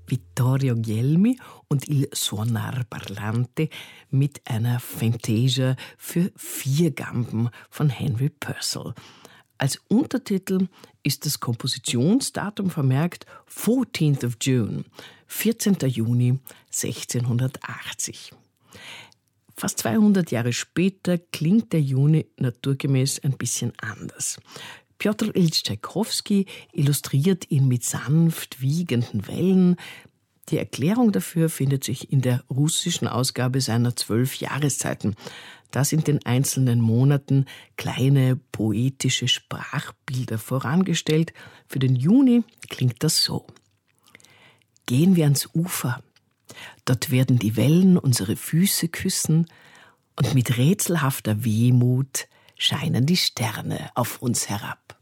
Vittorio Gelmi und Il Suonar Parlante mit einer Fantasia für 4 Gamben von Henry Purcell. Als Untertitel ist das Kompositionsdatum vermerkt 14th of June, 14. Juni 1680. Fast 200 Jahre später klingt der Juni naturgemäß ein bisschen anders. Pjotr Iljitsch Tschaikowski illustriert ihn mit sanft wiegenden Wellen. Die Erklärung dafür findet sich in der russischen Ausgabe seiner 12 Jahreszeiten. Da sind den einzelnen Monaten kleine poetische Sprachbilder vorangestellt. Für den Juni klingt das so. Gehen wir ans Ufer. Dort werden die Wellen unsere Füße küssen und mit rätselhafter Wehmut scheinen die Sterne auf uns herab.